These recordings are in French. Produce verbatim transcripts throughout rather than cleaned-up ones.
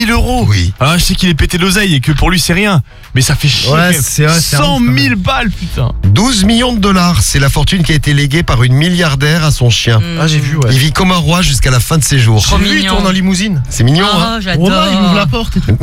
mille euros. Oui. Ah, je sais qu'il est pété d'oseille et que pour lui c'est rien. Mais ça fait chier. Ouais, c'est vrai, c'est un cent ouf, quand mille balles, putain. douze millions de dollars, c'est la fortune qui a été léguée par une milliardaire à son chien. Mmh. Ah, j'ai vu, ouais. Il vit comme un roi jusqu'à la fin de ses jours. Trop J'ai vu, il mignon. tourne en limousine. C'est mignon, Oh, hein. j'adore. Romain, il ouvre la porte et tout.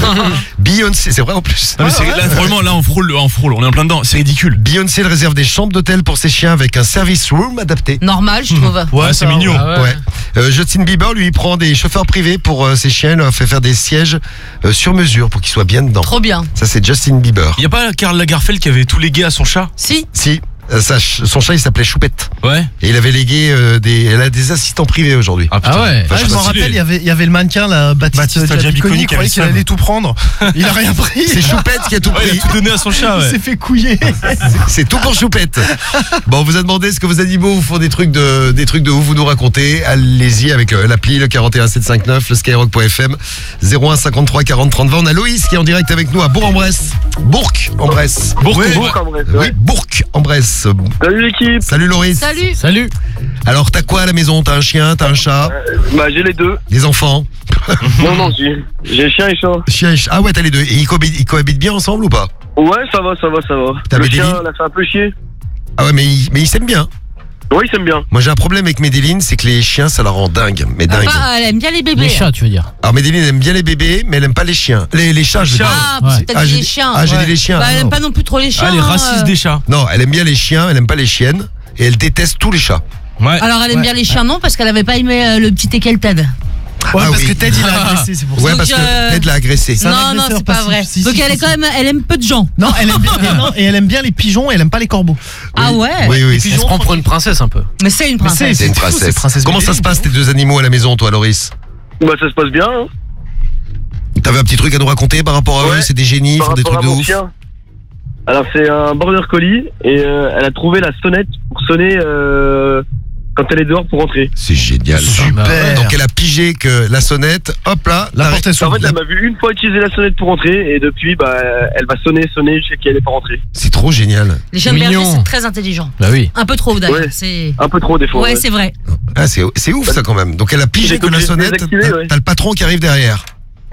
Beyoncé, c'est vrai en plus. Non, mais c'est, là, vraiment, là, on frôle, on frôle, on est en plein dedans. C'est ridicule. Beyoncé elle réserve des chambres d'hôtel pour ses chiens avec un service room adapté. Normal, je trouve. Ouais, c'est ça, mignon. ouais. Ah ouais. Ouais. Euh, Justin Bieber lui prend des chauffeurs privés pour euh, ses chiens, il leur fait faire des sièges euh, sur mesure pour qu'ils soient bien dedans. Trop bien. Ça c'est Justin Bieber. Y a pas Karl Lagerfeld qui avait tout légué à son chat? Si. Si, euh, sa ch- son chat il s'appelait Choupette Ouais. et il avait légué euh, des, elle a des assistants privés aujourd'hui. Ah, putain. Ah ouais, Enfin, ah, je sais m'en pas rappelle, stylé. il y avait, il y avait le mannequin, là, Baptiste, Baptiste Giabiconi, Giabiconi, il croyait qui qu'il avait allait tout prendre. Il a rien pris. C'est Choupette qui a tout Ouais, il pris. a tout donné à son chat, Il ouais. s'est fait couiller. C'est tout pour Choupette. Bon, on vous a demandé est-ce que vos animaux vous font des trucs de, des trucs de ouf, vous nous racontez. Allez-y avec euh, l'appli, le quarante et un sept cent cinquante-neuf, le skyrock point f m, zéro un cinquante-trois quarante trente vingt. On a Loïs qui est en direct avec nous à Bourg-en-Bresse. Bourg-en-Bresse. Bourg, Oui, Bourg. oui, Bourg-en-Bresse. Salut l'équipe. Salut Loïs. Salut. Salut. Alors, t'as quoi à la maison? T'as un chien, t'as un chat, Bah j'ai les deux. des enfants? Non non j'ai j'ai chien et chat. Chien et chat. Ah ouais, t'as les deux. Et ils cohabitent, ils cohabitent bien ensemble ou pas? Ouais ça va ça va ça va. T'as Le Medellin chien l'a fait un peu chier. Ah ouais, mais ils, mais ils s'aiment bien. Oui il s'aime bien. Moi, j'ai un problème avec Medellin, c'est que les chiens, ça la rend dingue. Mais dingue. Ah, elle aime bien les bébés. Les chats, tu veux dire. Alors, Medellin elle aime bien les bébés, mais elle aime pas les chiens. Les, les chats, je veux chats. dire. Ah, parce que Ouais. t'as Ah, dit j'ai les dit- chiens. ah, j'ai Ouais. dit les chiens. Bah, elle Non. aime pas non plus trop les chiens. Ah, les hein, racistes euh. des chats. Non, elle aime bien les chiens, elle aime pas les chiennes. Et elle déteste tous les chats. Ouais. Alors elle aime Ouais. bien les chiens, non, parce qu'elle avait pas aimé euh, le petit Ekel Ted. Ouais, Ah parce oui. que Ted, il a agressé, c'est pour ça. Ouais, Donc, parce que euh, Ted l'a agressé. C'est un Non, non, agresseur c'est pas passif. vrai. Si, Donc si, elle est si, quand si. même, elle aime peu de gens. Non, elle aime bien, et non, et elle aime bien les pigeons, et elle aime pas les corbeaux. Ah ouais. Oui, oui, Les c'est, pigeons, On se prend pour une princesse un peu. Mais c'est une Mais princesse. c'est une fou, c'est princesse. princesse Comment ça Medellin, se passe c'est tes deux animaux à la maison, toi, Loris? Bah ça se passe bien. Hein. T'avais un petit truc à nous raconter par rapport à Ouais. eux? C'est des génies, ils Par font des rapport trucs à de mon ouf. chien. Alors c'est un border collie et euh, elle a trouvé la sonnette pour sonner euh, quand elle est dehors pour rentrer. C'est génial. ça. Super. Donc elle a pigé que la sonnette, hop là, La porte est En s'ouvre. fait elle m'a vu une fois utiliser la sonnette pour rentrer et depuis bah elle va sonner sonner jusqu'à qu'elle est pas rentrée. c'est trop génial. Les chiens de berger, Mignon. c'est très intelligent. Bah oui. Un peu trop d'ailleurs. Ouais. C'est. Un peu trop des fois. Ouais, ouais. c'est vrai. Ah, c'est, c'est ouf ça quand même. Donc elle a pigé J'ai que la obligé de sonnette, désactiver, t'as, ouais. t'as le patron qui arrive derrière.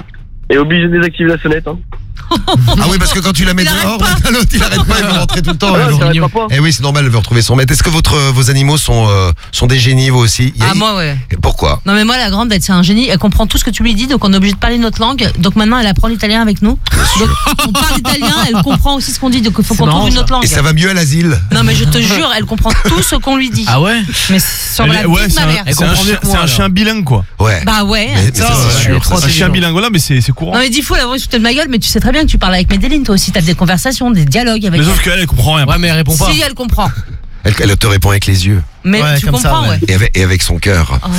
Et obligé de désactiver la sonnette. Hein. Ah oui, parce que quand tu la mets Il arrête dehors, pas. l'autre il arrête pas, il veut rentrer tout le temps. Ah, alors. ça arrêtera pas. Eh oui, c'est normal, elle veut retrouver son maître. Est-ce que votre, vos animaux sont, euh, sont des génies, vous aussi? Il y a- Ah moi ouais. Pourquoi? Non mais moi la grande elle, c'est un génie, elle comprend tout ce que tu lui dis donc on est obligé de parler notre langue. Donc maintenant elle apprend l'italien avec nous. Donc on parle italien, elle comprend aussi ce qu'on dit donc il faut C'est qu'on marrant, trouve une ça. autre langue. Et ça va mieux à l'asile? Non mais je te jure, elle comprend tout ce qu'on lui dit. Ah ouais. Mais sur Elle la est- vie ouais, de c'est ma un, mère. Elle c'est un comprend chien, mieux que moi, c'est un alors. chien bilingue, quoi. Ouais. Bah ouais. Mais, mais ça, Ça, c'est ouais, sûr. trop ça, Un c'est chien sûr. bilingue, voilà, mais c'est, c'est courant. Non mais dis faut l'avoir sous de ma gueule, mais tu sais très bien que tu parles avec Medellin toi aussi, t'as des conversations, des dialogues avec Mais elle. sauf qu'elle, elle comprend rien. Ouais, mais elle répond pas. Si elle comprend. Elle, elle te répond avec les yeux Mais Ouais, tu comme ça, comprends, ouais. ouais. et avec, et avec son cœur. Oh,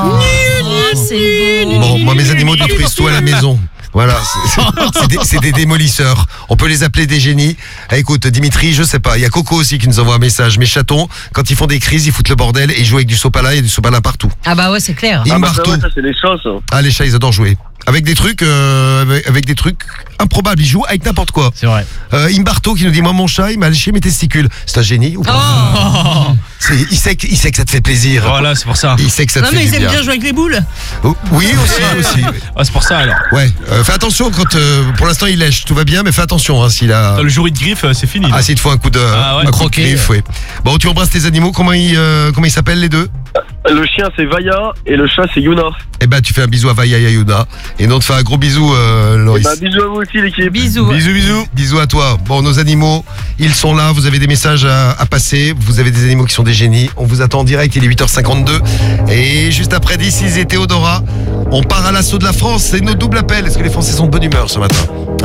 oh, c'est beau. Bon, moi, mes animaux détruisent tout à la maison. Voilà, c'est, c'est des, c'est des démolisseurs. On peut les appeler des génies. Eh, écoute, Dimitri, je sais pas. Il y a Coco aussi qui nous envoie un message. Mes chatons, quand ils font des crises, ils foutent le bordel et ils jouent avec du sopala. Il y a du sopala partout. Ah bah ouais, c'est clair. Ils Ah bah martent ça, tout. ouais, ça c'est des chats ça. Ah, les chats, ils adorent jouer. Avec des trucs, euh, avec, avec des trucs improbables. Ils jouent avec n'importe quoi. C'est vrai. Euh, Imbarto qui nous dit, moi, mon chat, il m'a léché mes testicules. C'est un génie ou pas? Oh. C'est- il, sait que, il sait que ça te fait plaisir. Voilà, c'est pour ça. Il sait que ça te Non fait mais du ils aiment bien. bien jouer avec les boules. Oh, oui, aussi, aussi. Ah, c'est pour ça, alors. Ouais. Euh, fais attention quand, euh, pour l'instant, il lèche. Tout va bien, mais fais attention, hein, s'il a. Le jour de griffe, euh, c'est fini. Ah, s'il te faut un coup de, Ah ouais, un coup de croquer. griffe, ouais. Bon, tu embrasses tes animaux. Comment ils, euh, comment ils s'appellent les deux? Le chien c'est Vaya et le chat c'est Yuna. Eh ben, tu fais un bisou à Vaya Yayuna. Et nous, on te fait un gros bisou, euh, Et Loris. bah bisous à vous aussi l'équipe. Bisous. Bisous, bisous. Bisous à toi. Bon, nos animaux, ils sont là. Vous avez des messages à, à passer. Vous avez des animaux qui sont des génies. On vous attend en direct. Il est huit heures cinquante-deux. Et juste après This Is et Théodora, on part à l'assaut de la France. C'est notre double appel. Est-ce que les Français sont de bonne humeur ce matin?